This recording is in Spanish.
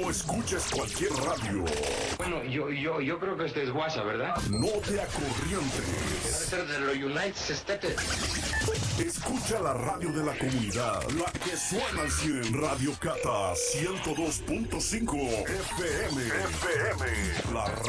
No escuches cualquier radio. Bueno, yo creo que este es WhatsApp, ¿verdad? No te acorrientes. Debe ser de los United States. Escucha la radio de la comunidad, la que suena al 100. Radio Cata 102.5 FM. La